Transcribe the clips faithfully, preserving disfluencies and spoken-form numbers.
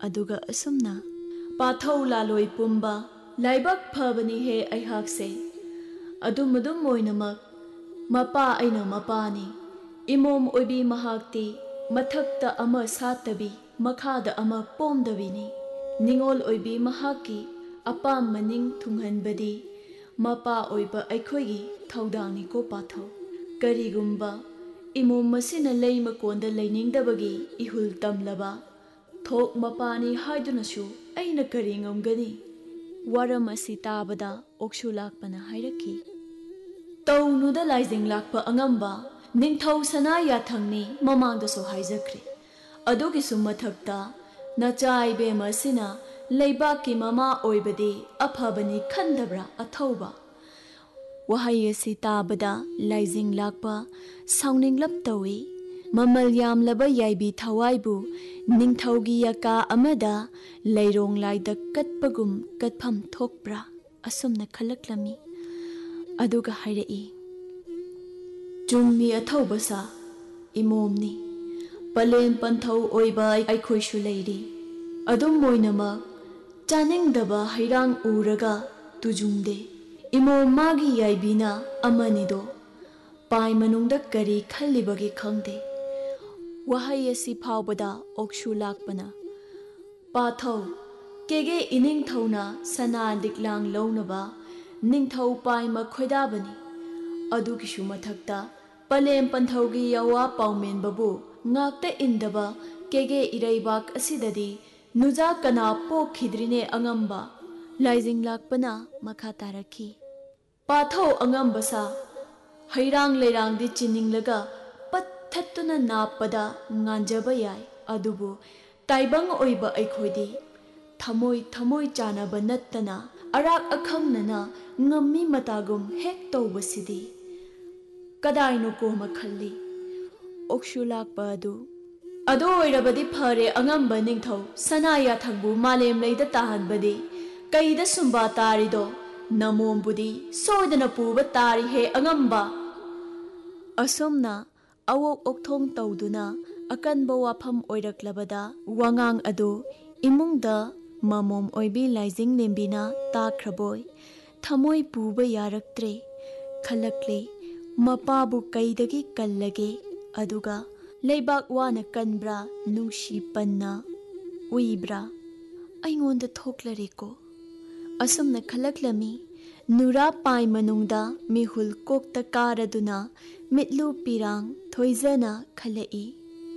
अदुगा असुमना पाथौ लालोई पुंबा लाइबक फबनी हे अहाकसे अदुमदुम मोइनमक मपा अइना मपानी इमोम ओइबी महाक्ति मथक्ता अमा सातबी मखादा अमा पोमदबिनी निंगोल ओइबी महाकी अपाम मनिंग थुंगहनबदी मपा ओइबा अइखोइगी थौदांगनिको पाथौ करिगुम्बा इमोम मसिना लई मकोंदा लैनिंगदबगी इहुल तमलबा थोक मपानी हाइदुनसु अइना करि ngамगनी वारम असि ताबदा ओक्सु लाकपना हाइरकी तौनुदा लाइजिंग लाकपा अंगम्बा निंगथौ सना याथंगनी ममांगदसो हाइजख्री अदुगिसु मथक्ता नचाइबे मसिना लैबाकी ममा ओइबदी अफबनी खंदब्रा अथौबा वहाई असि ताबदा लाइजिंग लाकपा साउनिंगलप तौई ममल यामलबा याइबी थवाइबु निंगथौगी यका अमदा लैरोंग लाइदा कटपगुम कटफम थोकप्रा असुमना खलकलमी अदुगा हाइरई चुम्मी अथौबसा इमोमनी पलेन पंथौ ओइबा अइखोइसु लैरी अदुम मोइनमा चानिंगदबा हैरांग उरगा तुजुंगदे इमोम मागी याइबीना अमनिदो पाइ मनुंगदा करी खल्लिबगी खंगदे वहाई असि फावबदा ओक्सु लाकपना पाथौ केगे इनिंग थौना सना लिकलांग लौनबा निंगथौ पाइ मखोइदाबनी अदुगिसु मथक्ता पलेम पंथौगी यवा पाउमेनबबु ngakta indaba kege iraibak asidadi nuja kana pokhidrine angamba laijing lakpana makha taraki pathau angamba sa hairang leirang di chininglaga pathattuna napada nganjaba yai adubu taibang oiba aikhodi thamoi thamoi chana banattana arak akhangnana ngammi matagum hek tawbasidi kadaino ko makhalli ओक्सु Lakpa अदु अदो ओइरबदी फरे अंगम्बा निंगथौ सनाया थंगबु मालेम लैदा ताहनबदी कैदा सुंबा तारिदो नमोमबुदी सोयदना पुबा तारि हे अंगम्बा असोमना अवोक ओक्थोंग तौदुना अकनबा वाफम ओइरक्लबदा वांगांग अदु इमुंगदा ममोम ओइबी लाइजिंग लेंबिना ताख्रबोय थमोय पुबा यारक्त्रे खलक्ले मपाबु कैदगी कल्लगे अदुगा लेबाक वाना कनब्रा नुंशी पन्ना उइब्रा अइंगोंदा थोकलरेको असमना खलकलमी नुरा पाइ मनुंगदा मिहुल कोकता कारदुना मिटलु पिरांग थोइजना खलई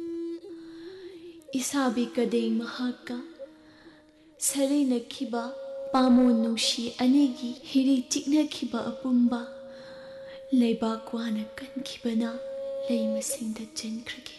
इसाबी कदेंग महाका सरेनखिबा पामोन नुंशी अनेगी हिरी चिकनखिबा अपुंबा लेबाक वाना कनखिबना लई मसिंगदा चनख्रगे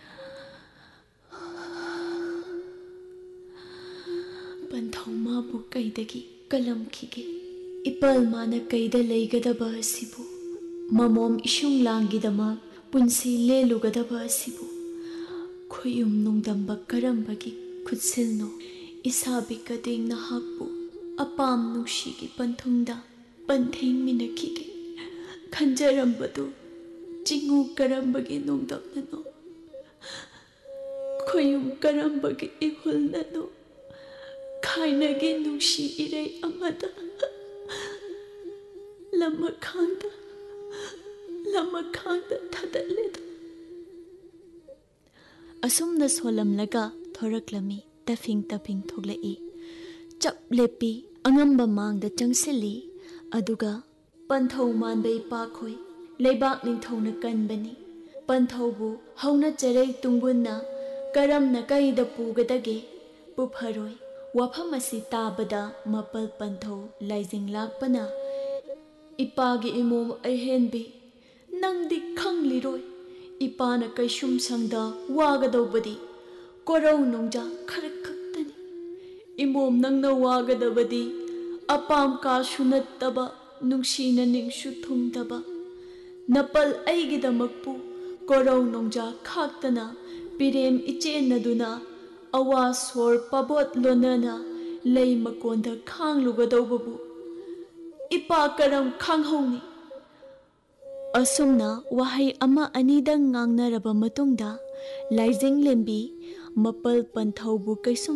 पंथौ माबु कैदगी कलमखिगे इपल माना कैदा लैगदबा असिबु ममोम इशुंग लांगिदमा पुंसी लेलुगदबा असिबु खोयुम नुंगदंबा करंबगी खुदसिलनो इसाबी कदेंग नहाकबु अपाम नुंशीगी पंथुंगदा पंथेंग मिनखिगे खंजरंबदु चिंगु करंबगी नुंगदबननो खोयुम करंबगी इहुलननो खाइनगे नुंशी इरै अमदा लमखांदा लमखांदा थदलेदा असुमना सोलमलगा थोरक्लमी तफिंग तफिंग थोगलई चप लेपी अंगंबा मांगदा चंगसिली अदुगा पंथौ मानबै पाखोय लेबाक निंथौना कनबनी पंथौबु हौना चरै तुंगुना करमना कैदा पुगदगे पुफरोय वाफम असि ताबदा मपल पंथौ लाइजिंग लाकपना इपागी इमोम अहेनबी नंगदी खंगलिरोय इपाना कैसुम संगदा वागदौबदी कोरौ नोंजा खरक खक्तनी इमोम नंगना वागदबदी अपाम का सुनत्तबा नुंसीना निंगसु थुंगदबा नपल अइगिदमकपु कोरौ नोंजा खाक्तना पिरेम इचेनदुना अवा सोर पबोत लोनना लई मकोंदा खांगलुगदौबबु इपा करम खांगहौनी असुमना वहाई अमा अनिदंग ngangnaraba matungda लाइजिंग लेंबी मपल पंथौबु कैसुम